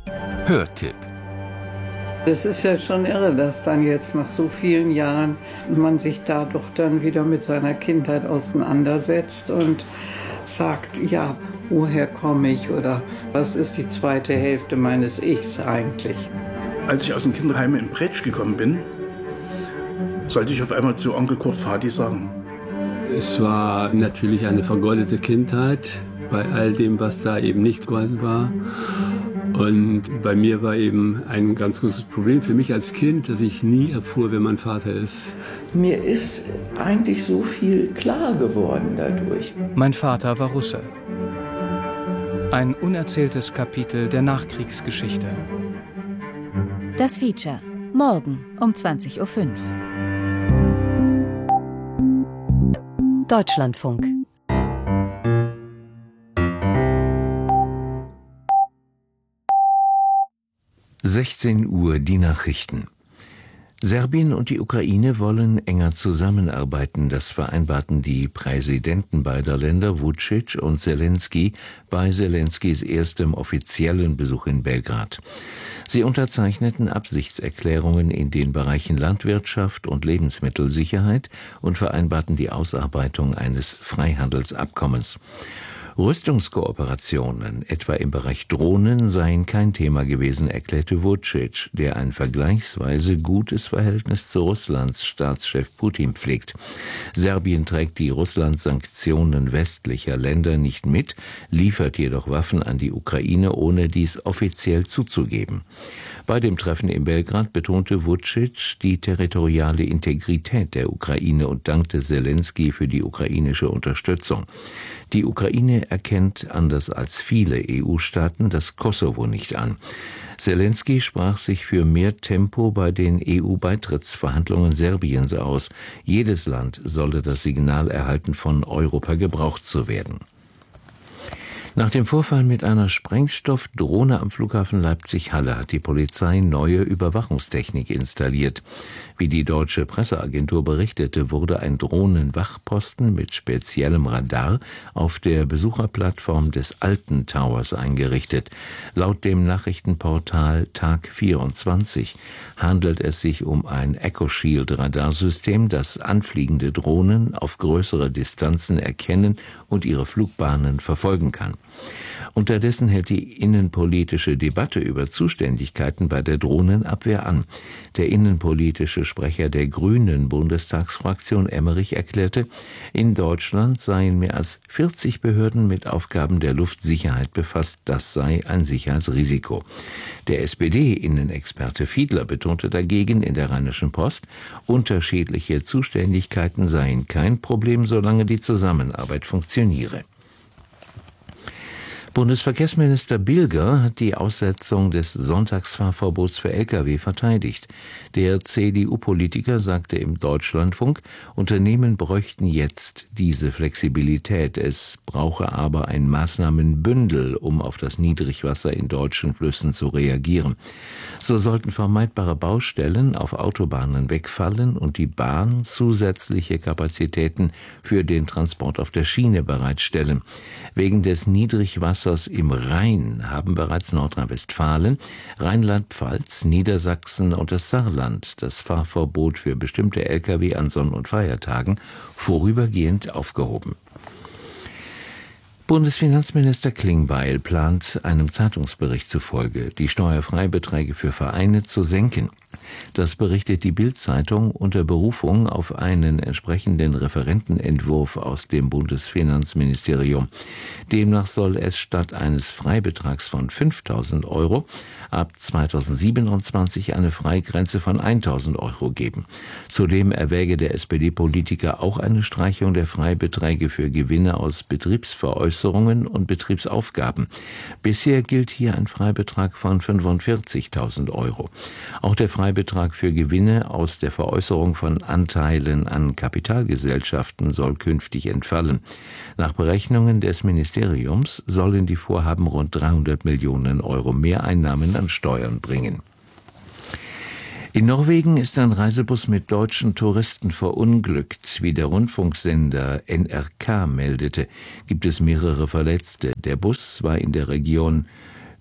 Hörtipp. Es ist ja schon irre, dass dann jetzt nach so vielen Jahren man sich da doch dann wieder mit seiner Kindheit auseinandersetzt und sagt, ja, woher komme ich oder was ist die zweite Hälfte meines Ichs eigentlich? Als ich aus dem Kinderheim in Bretsch gekommen bin, sollte ich auf einmal zu Onkel Kurt Vati sagen. Es war natürlich eine vergoldete Kindheit bei all dem, was da eben nicht golden war. Und bei mir war eben ein ganz großes Problem für mich als Kind, dass ich nie erfuhr, wer mein Vater ist. Mir ist eigentlich so viel klar geworden dadurch. Mein Vater war Russe. Ein unerzähltes Kapitel der Nachkriegsgeschichte. Das Feature. Morgen um 20:05 Uhr. Deutschlandfunk. Uhr die Nachrichten. Serbien und die Ukraine wollen enger zusammenarbeiten. Das vereinbarten die Präsidenten beider Länder, Vučić und Zelensky, bei Zelenskys erstem offiziellen Besuch in Belgrad. Sie unterzeichneten Absichtserklärungen in den Bereichen Landwirtschaft und Lebensmittelsicherheit und vereinbarten die Ausarbeitung eines Freihandelsabkommens. Rüstungskooperationen, etwa im Bereich Drohnen, seien kein Thema gewesen, erklärte Vučić, der ein vergleichsweise gutes Verhältnis zu Russlands Staatschef Putin pflegt. Serbien trägt die Russland-Sanktionen westlicher Länder nicht mit, liefert jedoch Waffen an die Ukraine, ohne dies offiziell zuzugeben. Bei dem Treffen in Belgrad betonte Vučić die territoriale Integrität der Ukraine und dankte Zelensky für die ukrainische Unterstützung. Die Ukraine erkennt, anders als viele EU-Staaten, das Kosovo nicht an. Zelensky sprach sich für mehr Tempo bei den EU-Beitrittsverhandlungen Serbiens aus. Jedes Land solle das Signal erhalten, von Europa gebraucht zu werden. Nach dem Vorfall mit einer Sprengstoffdrohne am Flughafen Leipzig-Halle hat die Polizei neue Überwachungstechnik installiert. Wie die deutsche Presseagentur berichtete, wurde ein Drohnenwachposten mit speziellem Radar auf der Besucherplattform des Alten Towers eingerichtet. Laut dem Nachrichtenportal Tag 24 handelt es sich um ein EchoShield-Radarsystem, das anfliegende Drohnen auf größere Distanzen erkennen und ihre Flugbahnen verfolgen kann. Unterdessen hält die innenpolitische Debatte über Zuständigkeiten bei der Drohnenabwehr an. Der innenpolitische Sprecher der Grünen Bundestagsfraktion Emmerich erklärte, in Deutschland seien mehr als 40 Behörden mit Aufgaben der Luftsicherheit befasst. Das sei ein Sicherheitsrisiko. Der SPD-Innenexperte Fiedler betonte dagegen in der Rheinischen Post, unterschiedliche Zuständigkeiten seien kein Problem, solange die Zusammenarbeit funktioniere. Bundesverkehrsminister Bilger hat die Aussetzung des Sonntagsfahrverbots für Lkw verteidigt. Der CDU-Politiker sagte im Deutschlandfunk, Unternehmen bräuchten jetzt diese Flexibilität. Es brauche aber ein Maßnahmenbündel, um auf das Niedrigwasser in deutschen Flüssen zu reagieren. So sollten vermeidbare Baustellen auf Autobahnen wegfallen und die Bahn zusätzliche Kapazitäten für den Transport auf der Schiene bereitstellen. Wegen des Niedrigwassers im Rhein haben bereits Nordrhein-Westfalen, Rheinland-Pfalz, Niedersachsen und das Saarland das Fahrverbot für bestimmte Lkw an Sonn- und Feiertagen vorübergehend aufgehoben. Bundesfinanzminister Klingbeil plant einem Zeitungsbericht zufolge, die Steuerfreibeträge für Vereine zu senken. Das berichtet die Bild-Zeitung unter Berufung auf einen entsprechenden Referentenentwurf aus dem Bundesfinanzministerium. Demnach soll es statt eines Freibetrags von 5.000 € ab 2027 eine Freigrenze von 1.000 € geben. Zudem erwäge der SPD-Politiker auch eine Streichung der Freibeträge für Gewinne aus Betriebsveräußerungen und Betriebsaufgaben. Bisher gilt hier ein Freibetrag von 45.000 €. Auch der Freibetrag für Gewinne aus der Veräußerung von Anteilen an Kapitalgesellschaften soll künftig entfallen. Nach Berechnungen des Ministeriums sollen die Vorhaben rund 300 Millionen € Mehreinnahmen an Steuern bringen. In Norwegen ist ein Reisebus mit deutschen Touristen verunglückt. Wie der Rundfunksender NRK meldete, gibt es mehrere Verletzte. Der Bus war in der Region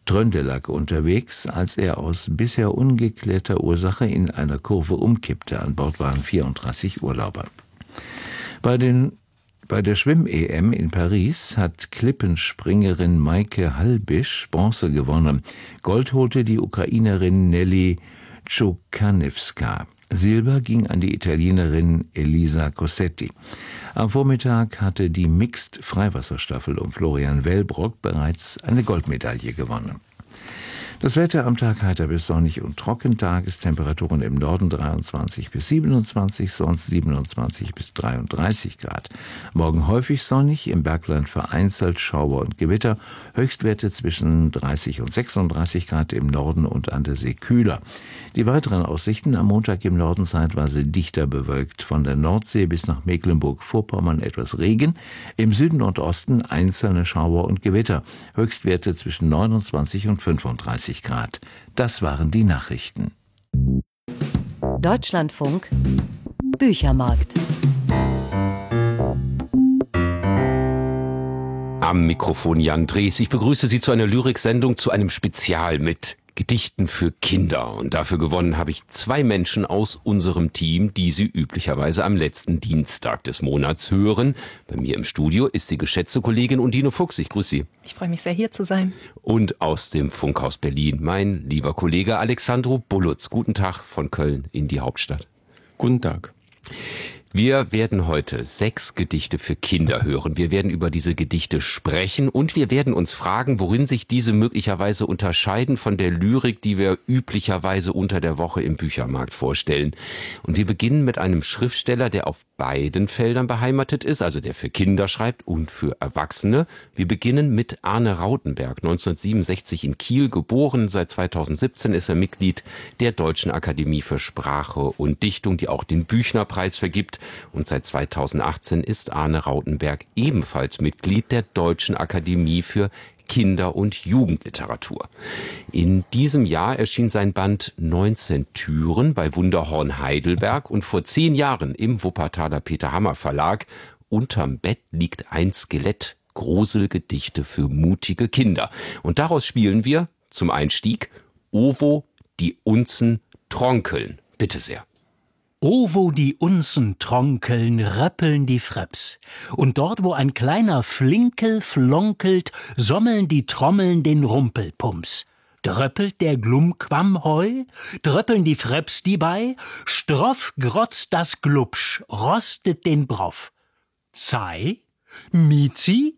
Trönde lag unterwegs, als er aus bisher ungeklärter Ursache in einer Kurve umkippte. An Bord waren 34 Urlauber. Bei der Schwimm-EM in Paris hat Klippenspringerin Maike Halbisch Bronze gewonnen. Gold holte die Ukrainerin Nelly Czukanewska. Silber ging an die Italienerin Elisa Cossetti. Am Vormittag hatte die Mixed-Freiwasserstaffel um Florian Wellbrock bereits eine Goldmedaille gewonnen. Das Wetter am Tag heiter bis sonnig und trocken, Tagestemperaturen im Norden 23 bis 27, sonst 27 bis 33 Grad. Morgen häufig sonnig, im Bergland vereinzelt Schauer und Gewitter, Höchstwerte zwischen 30 und 36 Grad im Norden und an der See kühler. Die weiteren Aussichten: am Montag im Norden zeitweise dichter bewölkt, von der Nordsee bis nach Mecklenburg-Vorpommern etwas Regen, im Süden und Osten einzelne Schauer und Gewitter, Höchstwerte zwischen 29 und 35 Grad. Das waren die Nachrichten. Deutschlandfunk Büchermarkt. Am Mikrofon Jan Drees. Ich begrüße Sie zu einer Lyriksendung, zu einem Spezial mit Gedichten für Kinder. Und dafür gewonnen habe ich 2 Menschen aus unserem Team, die Sie üblicherweise am letzten Dienstag des Monats hören. Bei mir im Studio ist die geschätzte Kollegin Undine Fuchs. Ich grüße Sie. Ich freue mich sehr, hier zu sein. Und aus dem Funkhaus Berlin mein lieber Kollege Alexandro Bullutz. Guten Tag von Köln in die Hauptstadt. Guten Tag. Wir werden heute 6 Gedichte für Kinder hören. Wir werden über diese Gedichte sprechen und wir werden uns fragen, worin sich diese möglicherweise unterscheiden von der Lyrik, die wir üblicherweise unter der Woche im Büchermarkt vorstellen. Und wir beginnen mit einem Schriftsteller, der auf beiden Feldern beheimatet ist, also der für Kinder schreibt und für Erwachsene. Wir beginnen mit Arne Rautenberg, 1967 in Kiel geboren. Seit 2017 ist er Mitglied der Deutschen Akademie für Sprache und Dichtung, die auch den Büchner-Preis vergibt. Und seit 2018 ist Arne Rautenberg ebenfalls Mitglied der Deutschen Akademie für Kinder- und Jugendliteratur. In diesem Jahr erschien sein Band 19 Türen bei Wunderhorn Heidelberg und vor 10 Jahren im Wuppertaler Peter Hammer Verlag Unterm Bett liegt ein Skelett, Gruselgedichte für mutige Kinder. Und daraus spielen wir zum Einstieg Owo die Unzen tronkeln. Bitte sehr. O, wo die Unzen tronkeln, röppeln die Freps. Und dort, wo ein kleiner Flinkel flonkelt, sommeln die Trommeln den Rumpelpumps. Dröppelt der Glumquam heu, dröppeln die Freps die bei, stroff grotzt das Glubsch, rostet den Broff. Zei? Miezi?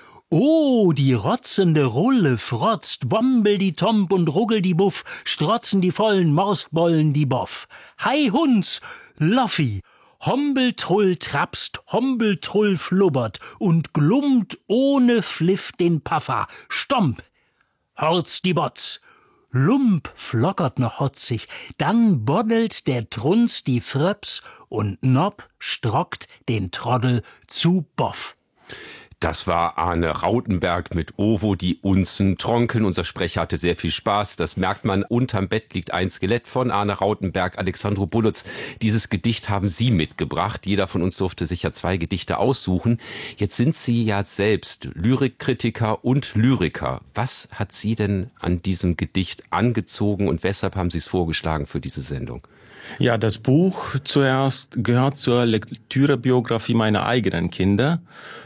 Oh, die rotzende Rulle frotzt, wombel die Tomp und ruggel die Buff, strotzen die vollen Morstbollen die Boff. Hei Hunds, Loffi, Hombeltrull trapst, Hombeltrull flubbert und glummt ohne Fliff den Paffer. Stomp, Horz die Botz, Lump flockert noch hotzig, dann boddelt der Trunz die Fröps und Nopp strockt den Troddel zu Boff. Das war Arne Rautenberg mit Owo die Unzen tronkeln. Unser Sprecher hatte sehr viel Spaß. Das merkt man. Unterm Bett liegt ein Skelett von Arne Rautenberg. Alexandro Bullutz, dieses Gedicht haben Sie mitgebracht. Jeder von uns durfte sich ja 2 Gedichte aussuchen. Jetzt sind Sie ja selbst Lyrikkritiker und Lyriker. Was hat Sie denn an diesem Gedicht angezogen und weshalb haben Sie es vorgeschlagen für diese Sendung? Ja, das Buch zuerst gehört zur Lektürebiografie meiner eigenen Kinder.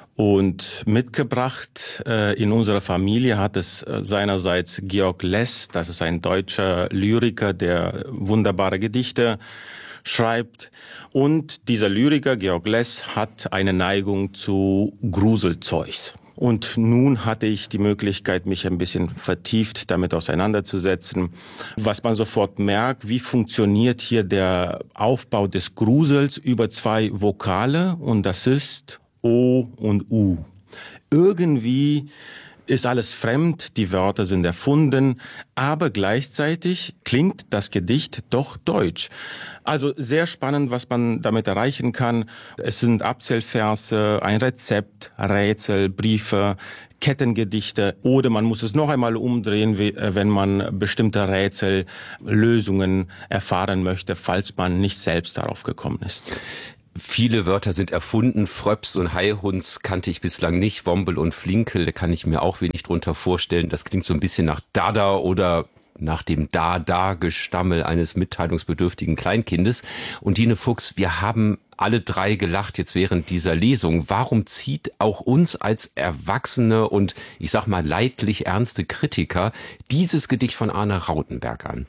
Und mitgebracht in unserer Familie hat es seinerseits Georg Less, das ist ein deutscher Lyriker, der wunderbare Gedichte schreibt. Und dieser Lyriker, Georg Less, hat eine Neigung zu Gruselzeugs. Und nun hatte ich die Möglichkeit, mich ein bisschen vertieft damit auseinanderzusetzen. Was man sofort merkt, wie funktioniert hier der Aufbau des Grusels über 2 Vokale, und das ist O und U. Irgendwie ist alles fremd, die Wörter sind erfunden, aber gleichzeitig klingt das Gedicht doch deutsch. Also sehr spannend, was man damit erreichen kann. Es sind Abzählverse, ein Rezept, Rätsel, Briefe, Kettengedichte, oder man muss es noch einmal umdrehen, wenn man bestimmte Rätsellösungen erfahren möchte, falls man nicht selbst darauf gekommen ist. Viele Wörter sind erfunden. Fröps und Haihunds kannte ich bislang nicht. Wombel und Flinkel, da kann ich mir auch wenig drunter vorstellen. Das klingt so ein bisschen nach Dada oder nach dem Da-Da-Gestammel eines mitteilungsbedürftigen Kleinkindes. Und Dine Fuchs, wir haben alle drei gelacht jetzt während dieser Lesung. Warum zieht auch uns als erwachsene und ich sag mal leidlich ernste Kritiker dieses Gedicht von Arne Rautenberg an?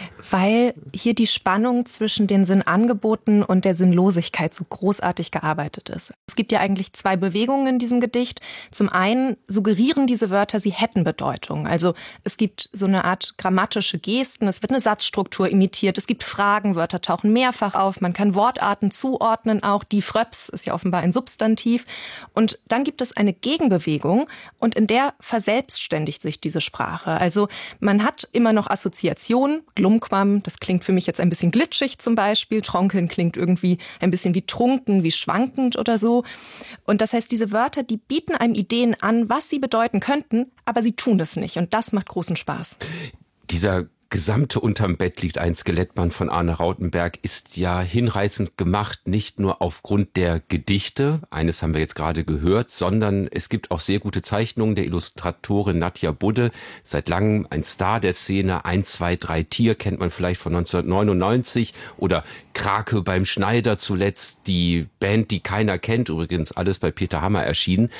Weil hier die Spannung zwischen den Sinnangeboten und der Sinnlosigkeit so großartig gearbeitet ist. Es gibt ja eigentlich zwei Bewegungen in diesem Gedicht. Zum einen suggerieren diese Wörter, sie hätten Bedeutung. Also es gibt so eine Art grammatische Gesten, es wird eine Satzstruktur imitiert, es gibt Fragen, Wörter tauchen mehrfach auf, man kann Wortarten zuordnen auch. Die Fröps ist ja offenbar ein Substantiv. Und dann gibt es eine Gegenbewegung und in der verselbstständigt sich diese Sprache. Also man hat immer noch Assoziationen. Glumquam, das klingt für mich jetzt ein bisschen glitschig zum Beispiel. Tronkeln klingt irgendwie ein bisschen wie trunken, wie schwankend oder so. Und das heißt, diese Wörter, die bieten einem Ideen an, was sie bedeuten könnten, aber sie tun das nicht. Und das macht großen Spaß. Dieser gesamte Unterm Bett liegt ein Skelettband von Arne Rautenberg ist ja hinreißend gemacht, nicht nur aufgrund der Gedichte, eines haben wir jetzt gerade gehört, sondern es gibt auch sehr gute Zeichnungen der Illustratorin Nadja Budde, seit langem ein Star der Szene, 1, 2, 3 Tier kennt man vielleicht von 1999 oder Krake beim Schneider zuletzt, die Band, die keiner kennt, übrigens alles bei Peter Hammer erschienen.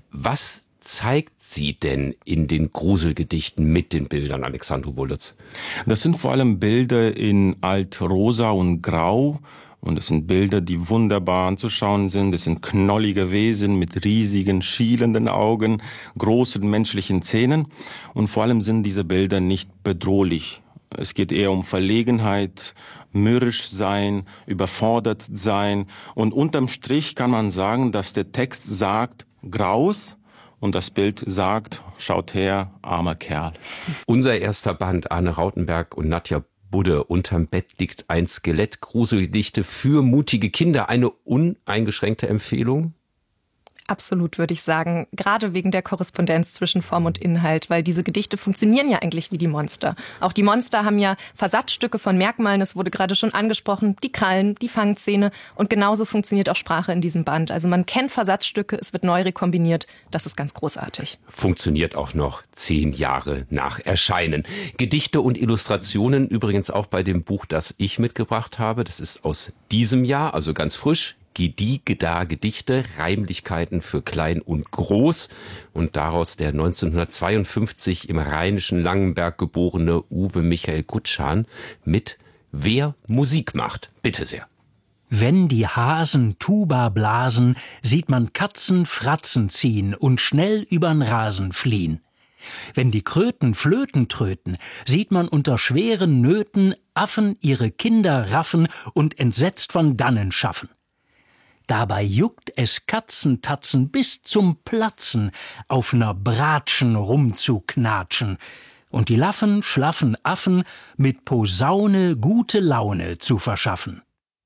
Was zeigt sie denn in den Gruselgedichten mit den Bildern, Alexandru Bulutz? Das sind vor allem Bilder in Altrosa und Grau. Und es sind Bilder, die wunderbar anzuschauen sind. Es sind knollige Wesen mit riesigen, schielenden Augen, großen menschlichen Zähnen. Und vor allem sind diese Bilder nicht bedrohlich. Es geht eher um Verlegenheit, mürrisch sein, überfordert sein. Und unterm Strich kann man sagen, dass der Text sagt, Graus, und das Bild sagt, schaut her, armer Kerl. Unser erster Band, Arne Rautenberg und Nadja Budde, Unterm Bett liegt ein Skelett, Gruselgedichte für mutige Kinder. Eine uneingeschränkte Empfehlung? Absolut, würde ich sagen. Gerade wegen der Korrespondenz zwischen Form und Inhalt, weil diese Gedichte funktionieren ja eigentlich wie die Monster. Auch die Monster haben ja Versatzstücke von Merkmalen, es wurde gerade schon angesprochen, die Krallen, die Fangzähne und genauso funktioniert auch Sprache in diesem Band. Also man kennt Versatzstücke, es wird neu rekombiniert, das ist ganz großartig. Funktioniert auch noch 10 Jahre nach Erscheinen. Gedichte und Illustrationen übrigens auch bei dem Buch, das ich mitgebracht habe. Das ist aus diesem Jahr, also ganz frisch. Gediegeda Gedichte, Reimlichkeiten für Klein und Groß und daraus der 1952 im rheinischen Langenberg geborene Uwe Michael Gutschan mit Wer Musik macht. Bitte sehr. Wenn die Hasen Tuba blasen, sieht man Katzen Fratzen ziehen und schnell übern Rasen fliehen. Wenn die Kröten Flöten tröten, sieht man unter schweren Nöten Affen ihre Kinder raffen und entsetzt von dannen schaffen. Dabei juckt es Katzentatzen bis zum Platzen, auf ner Bratschen rumzuknatschen und die laffen, schlaffen Affen mit Posaune gute Laune zu verschaffen.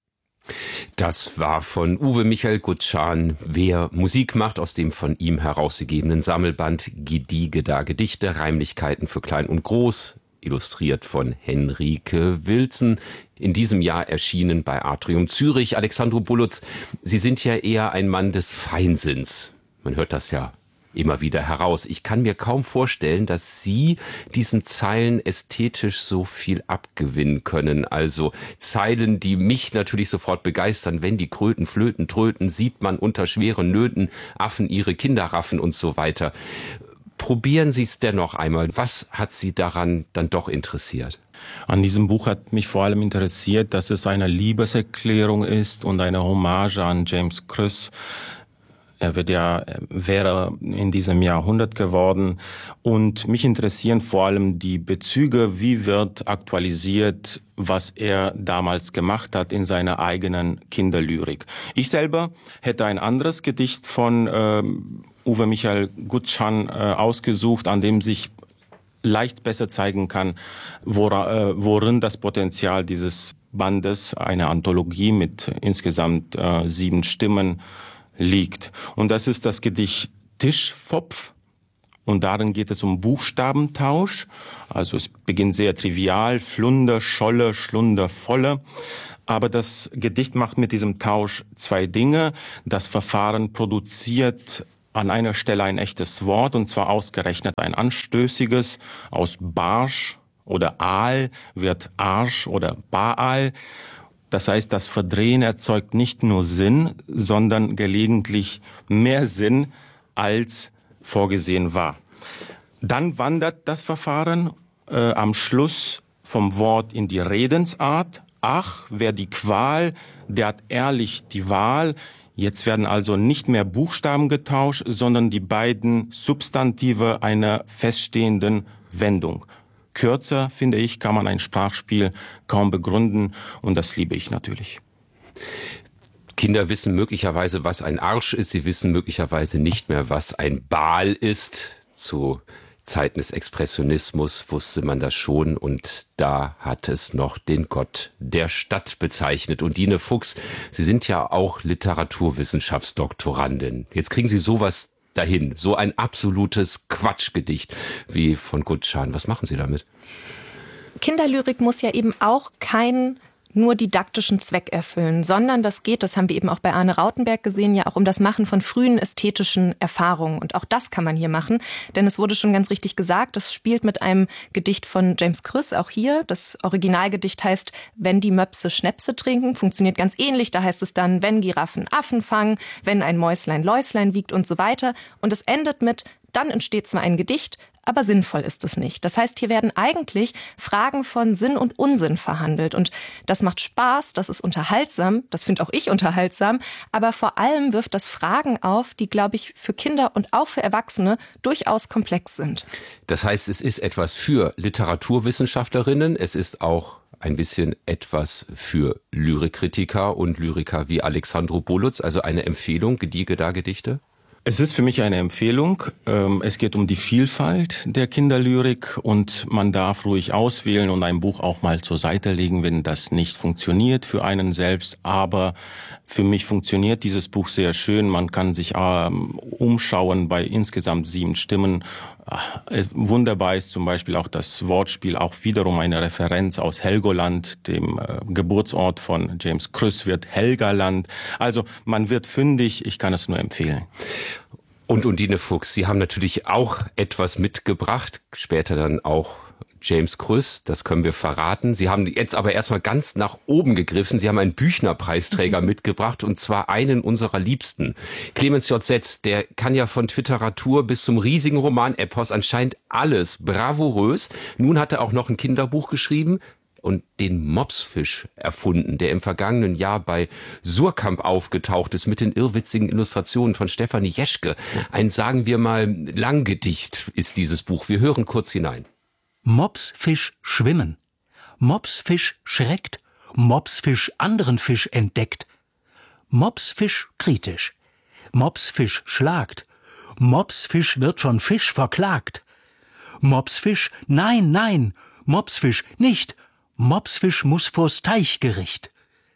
Das war von Uwe Michael Gutschan, Wer Musik macht, aus dem von ihm herausgegebenen Sammelband Gediegeda Gedichte, Reimlichkeiten für Klein und Groß, illustriert von Henrike Wilzen. In diesem Jahr erschienen bei Atrium Zürich. Alexandru Bulutz, Sie sind ja eher ein Mann des Feinsinns. Man hört das ja immer wieder heraus. Ich kann mir kaum vorstellen, dass Sie diesen Zeilen ästhetisch so viel abgewinnen können. Also Zeilen, die mich natürlich sofort begeistern. Wenn die Kröten Flöten tröten, sieht man unter schweren Nöten Affen ihre Kinder raffen und so weiter. Probieren Sie es dennoch einmal. Was hat Sie daran dann doch interessiert? An diesem Buch hat mich vor allem interessiert, dass es eine Liebeserklärung ist und eine Hommage an James Krüss. Er wäre in diesem Jahr 100 geworden. Und mich interessieren vor allem die Bezüge, wie wird aktualisiert, was er damals gemacht hat in seiner eigenen Kinderlyrik. Ich selber hätte ein anderes Gedicht von Uwe Michael Gutschan ausgesucht, an dem sich leicht besser zeigen kann, worin das Potenzial dieses Bandes, eine Anthologie mit insgesamt 7 Stimmen, liegt. Und das ist das Gedicht Tischfopf. Und darin geht es um Buchstabentausch. Also es beginnt sehr trivial, Flunder, Scholle, Schlunder, Volle. Aber das Gedicht macht mit diesem Tausch zwei Dinge. Das Verfahren produziert an einer Stelle ein echtes Wort, und zwar ausgerechnet ein anstößiges. Aus Barsch oder Aal wird Arsch oder Baal. Das heißt, das Verdrehen erzeugt nicht nur Sinn, sondern gelegentlich mehr Sinn, als vorgesehen war. Dann wandert das Verfahren am Schluss vom Wort in die Redensart. Ach, wer die Qual, der hat ehrlich die Wahl. Jetzt werden also nicht mehr Buchstaben getauscht, sondern die beiden Substantive einer feststehenden Wendung. Kürzer, finde ich, kann man ein Sprachspiel kaum begründen, und das liebe ich natürlich. Kinder wissen möglicherweise, was ein Arsch ist. Sie wissen möglicherweise nicht mehr, was ein Baal ist. Zu Zeiten des Expressionismus wusste man das schon, und da hat es noch den Gott der Stadt bezeichnet. Undine Fuchs, Sie sind ja auch Literaturwissenschaftsdoktorandin. Jetzt kriegen Sie sowas dahin, so ein absolutes Quatschgedicht wie von Gutschan. Was machen Sie damit? Kinderlyrik muss ja eben auch keinen nur didaktischen Zweck erfüllen, sondern das haben wir eben auch bei Arne Rautenberg gesehen, ja auch um das Machen von frühen ästhetischen Erfahrungen. Und auch das kann man hier machen, denn es wurde schon ganz richtig gesagt, das spielt mit einem Gedicht von James Krüss auch hier. Das Originalgedicht heißt, wenn die Möpse Schnäpse trinken, funktioniert ganz ähnlich. Da heißt es dann, wenn Giraffen Affen fangen, wenn ein Mäuslein Läuslein wiegt und so weiter. Und es endet mit, dann entsteht zwar ein Gedicht, aber sinnvoll ist es nicht. Das heißt, hier werden eigentlich Fragen von Sinn und Unsinn verhandelt. Und das macht Spaß, das ist unterhaltsam, das finde auch ich unterhaltsam, aber vor allem wirft das Fragen auf, die, glaube ich, für Kinder und auch für Erwachsene durchaus komplex sind. Das heißt, es ist etwas für Literaturwissenschaftlerinnen, es ist auch ein bisschen etwas für Lyrikkritiker und Lyriker wie Alexandro Bolutz, also eine Empfehlung, Gedichte? Es ist für mich eine Empfehlung. Es geht um die Vielfalt der Kinderlyrik, und man darf ruhig auswählen und ein Buch auch mal zur Seite legen, wenn das nicht funktioniert für einen selbst. Aber für mich funktioniert dieses Buch sehr schön. Man kann sich umschauen bei insgesamt 7 Stimmen. Wunderbar ist zum Beispiel auch das Wortspiel, auch wiederum eine Referenz aus Helgoland, dem Geburtsort von James Krüss wird Helgaland. Also man wird fündig, ich kann es nur empfehlen. Und Undine Fuchs, Sie haben natürlich auch etwas mitgebracht, später dann auch James Krüss, das können wir verraten. Sie haben jetzt aber erstmal ganz nach oben gegriffen. Sie haben einen Büchner-Preisträger mitgebracht, und zwar einen unserer Liebsten. Clemens J. Setz, der kann ja von Twitteratur bis zum riesigen Roman-Epos anscheinend alles bravourös. Nun hat er auch noch ein Kinderbuch geschrieben und den Mopsfisch erfunden, der im vergangenen Jahr bei Surkamp aufgetaucht ist mit den irrwitzigen Illustrationen von Stefanie Jeschke. Ein, sagen wir mal, Langgedicht ist dieses Buch. Wir hören kurz hinein. Mopsfisch schwimmen. Mopsfisch schreckt. Mopsfisch anderen Fisch entdeckt. Mopsfisch kritisch. Mopsfisch schlagt. Mopsfisch wird von Fisch verklagt. Mopsfisch, nein, nein. Mopsfisch nicht. Mopsfisch muss vors Teichgericht.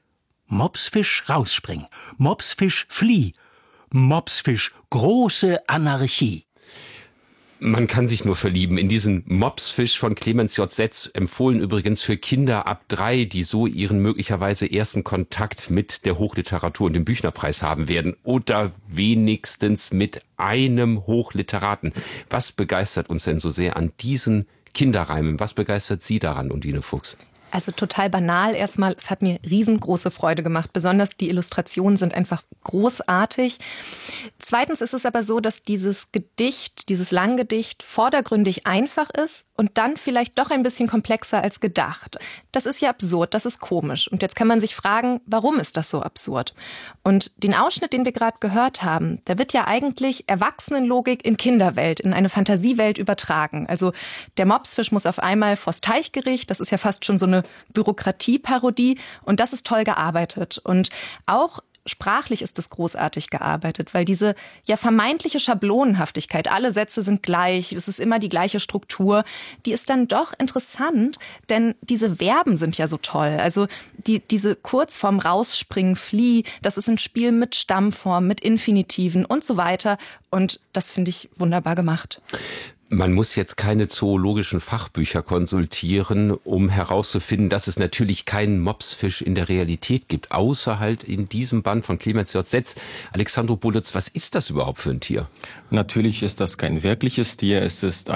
Mopsfisch rausspringen. Mopsfisch flieh. Mopsfisch große Anarchie. Man kann sich nur verlieben in diesen Mopsfisch von Clemens J. Setz, empfohlen übrigens für Kinder ab 3, die so ihren möglicherweise ersten Kontakt mit der Hochliteratur und dem Büchnerpreis haben werden. Oder wenigstens mit einem Hochliteraten. Was begeistert uns denn so sehr an diesen Kinderreimen? Was begeistert Sie daran, Undine Fuchs? Also total banal erstmal, es hat mir riesengroße Freude gemacht. Besonders die Illustrationen sind einfach großartig. Zweitens ist es aber so, dass dieses Gedicht, dieses Langgedicht vordergründig einfach ist und dann vielleicht doch ein bisschen komplexer als gedacht. Das ist ja absurd, das ist komisch. Und jetzt kann man sich fragen, warum ist das so absurd? Und den Ausschnitt, den wir gerade gehört haben, da wird ja eigentlich Erwachsenenlogik in Kinderwelt, in eine Fantasiewelt übertragen. Also der Mopsfisch muss auf einmal vors Teichgericht, das ist ja fast schon so eine Bürokratieparodie, und das ist toll gearbeitet. Und auch sprachlich ist es großartig gearbeitet, weil diese ja vermeintliche Schablonenhaftigkeit, alle Sätze sind gleich, es ist immer die gleiche Struktur, die ist dann doch interessant, denn diese Verben sind ja so toll. Also diese Kurzform rausspringen, flieh, das ist ein Spiel mit Stammform, mit Infinitiven und so weiter, und das finde ich wunderbar gemacht. Man muss jetzt keine zoologischen Fachbücher konsultieren, um herauszufinden, dass es natürlich keinen Mopsfisch in der Realität gibt, außer halt in diesem Band von Clemens J. Setz. Alexandro Bulutz, was ist das überhaupt für ein Tier? Natürlich ist das kein wirkliches Tier, es ist